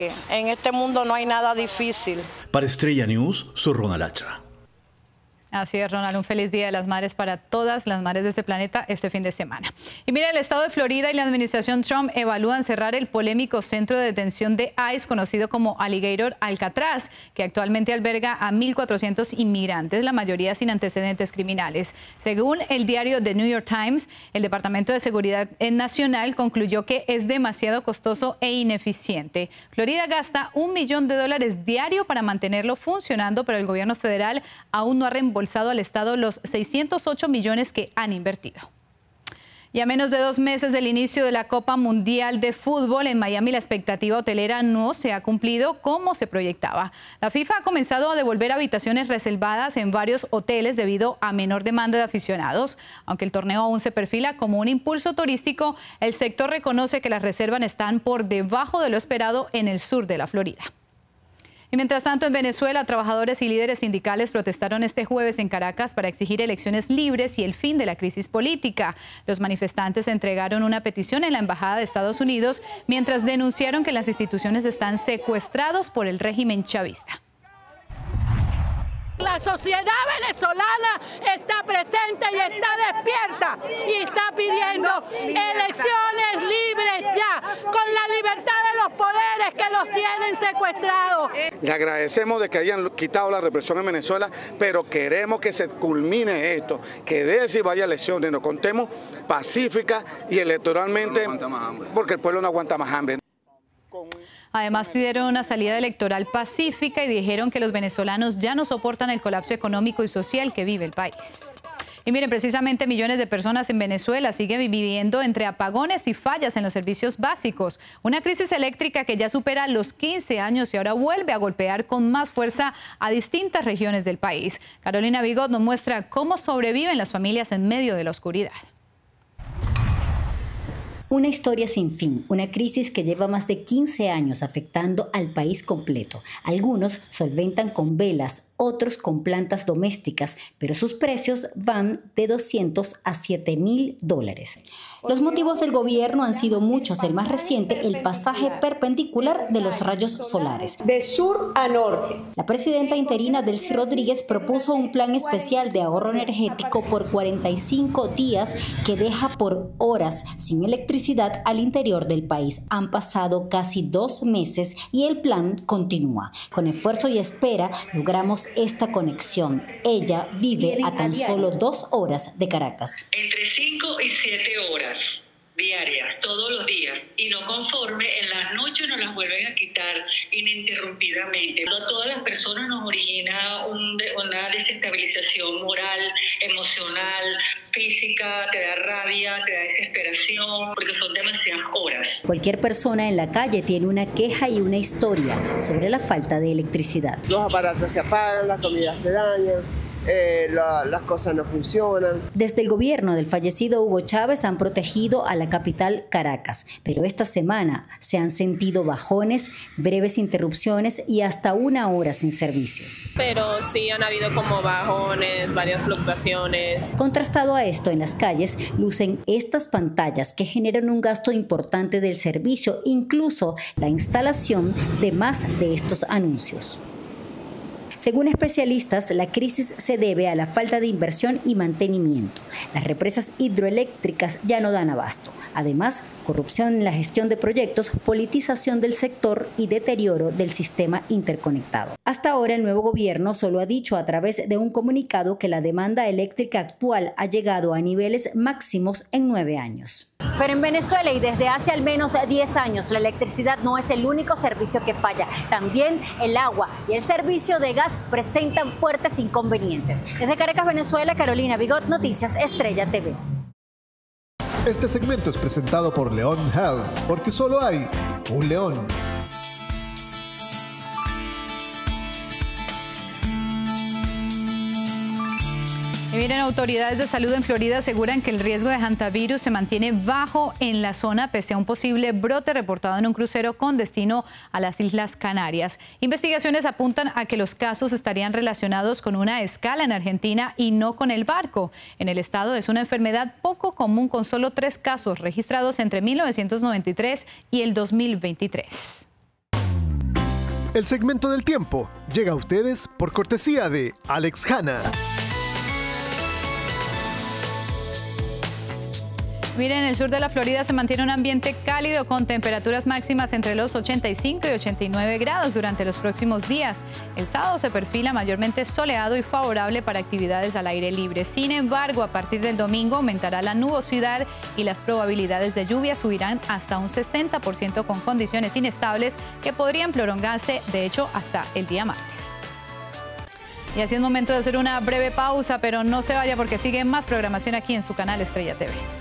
En este mundo no hay nada difícil. Para Estrella News, soy Ronald Hacha. Así es, Ronald, un feliz Día de las Madres para todas las madres de este planeta este fin de semana. Y mira, el estado de Florida y la administración Trump evalúan cerrar el polémico centro de detención de ICE, conocido como Alligator Alcatraz, que actualmente alberga a 1.400 inmigrantes, la mayoría sin antecedentes criminales. Según el diario The New York Times, el Departamento de Seguridad Nacional concluyó que es demasiado costoso e ineficiente. Florida gasta $1 millón diario para mantenerlo funcionando, pero el gobierno federal aún no ha reembolsado al Estado los 608 millones que han invertido. Y a menos de 2 meses del inicio de la Copa Mundial de Fútbol en Miami, la expectativa hotelera no se ha cumplido como se proyectaba. La FIFA ha comenzado a devolver habitaciones reservadas en varios hoteles debido a menor demanda de aficionados. Aunque el torneo aún se perfila como un impulso turístico, el sector reconoce que las reservas están por debajo de lo esperado en el sur de la Florida. Y mientras tanto, en Venezuela, trabajadores y líderes sindicales protestaron este jueves en Caracas para exigir elecciones libres y el fin de la crisis política. Los manifestantes entregaron una petición en la Embajada de Estados Unidos mientras denunciaron que las instituciones están secuestradas por el régimen chavista. La sociedad venezolana está presente y está despierta y está pidiendo elecciones libres ya, con la libertad de los poderes que los tienen secuestrados. Les agradecemos de que hayan quitado la represión en Venezuela, pero queremos que se culmine esto, que de si vaya a elecciones, nos contemos pacífica y electoralmente, porque el pueblo no aguanta más hambre. Además, pidieron una salida electoral pacífica y dijeron que los venezolanos ya no soportan el colapso económico y social que vive el país. Y miren, precisamente millones de personas en Venezuela siguen viviendo entre apagones y fallas en los servicios básicos. Una crisis eléctrica que ya supera los 15 años y ahora vuelve a golpear con más fuerza a distintas regiones del país. Carolina Bigot nos muestra cómo sobreviven las familias en medio de la oscuridad. Una historia sin fin, una crisis que lleva más de 15 años afectando al país completo. Algunos solventan con velas, otros con plantas domésticas, pero sus precios van de $200 a $7.000. Los motivos del gobierno han sido muchos. El más reciente, el pasaje perpendicular de los rayos solares. De sur a norte. La presidenta interina Delcy Rodríguez propuso un plan especial de ahorro energético por 45 días que deja por horas sin electricidad al interior del país. Han pasado casi 2 meses y el plan continúa. Con esfuerzo y espera logramos esta conexión. Ella vive a tan solo 2 horas de Caracas. Entre 5 y 7 horas diarias, todos los días, y no conforme, en las noches nos las vuelven a quitar ininterrumpidamente. A todas las personas nos origina una desestabilización moral, emocional, física, te da rabia, te da desesperación, porque son demasiadas horas. Cualquier persona en la calle tiene una queja y una historia sobre la falta de electricidad. Los aparatos se apagan, la comida se daña. Las cosas no funcionan. Desde el gobierno del fallecido Hugo Chávez han protegido a la capital Caracas, pero esta semana se han sentido bajones, breves interrupciones y hasta 1 hora sin servicio. Pero sí han habido como bajones, varias fluctuaciones. Contrastado a esto, en las calles lucen estas pantallas que generan un gasto importante del servicio, incluso la instalación de más de estos anuncios. Según especialistas, la crisis se debe a la falta de inversión y mantenimiento. Las represas hidroeléctricas ya no dan abasto. Además, corrupción en la gestión de proyectos, politización del sector y deterioro del sistema interconectado. Hasta ahora, el nuevo gobierno solo ha dicho a través de un comunicado que la demanda eléctrica actual ha llegado a niveles máximos en 9 años. Pero en Venezuela y desde hace al menos 10 años, la electricidad no es el único servicio que falla. También el agua y el servicio de gas presentan fuertes inconvenientes. Desde Caracas, Venezuela, Carolina Bigot, Noticias Estrella TV. Este segmento es presentado por León Health, porque solo hay un león. Y miren, autoridades de salud en Florida aseguran que el riesgo de hantavirus se mantiene bajo en la zona pese a un posible brote reportado en un crucero con destino a las Islas Canarias. Investigaciones apuntan a que los casos estarían relacionados con una escala en Argentina y no con el barco. En el estado es una enfermedad poco común, con solo 3 casos registrados entre 1993 y el 2023. El segmento del tiempo llega a ustedes por cortesía de Alex Hanna. Miren, en el sur de la Florida se mantiene un ambiente cálido con temperaturas máximas entre los 85 y 89 grados durante los próximos días. El sábado se perfila mayormente soleado y favorable para actividades al aire libre. Sin embargo, a partir del domingo aumentará la nubosidad y las probabilidades de lluvia subirán hasta un 60% con condiciones inestables que podrían prolongarse, de hecho, hasta el día martes. Y así es momento de hacer una breve pausa, pero no se vaya porque sigue más programación aquí en su canal Estrella TV.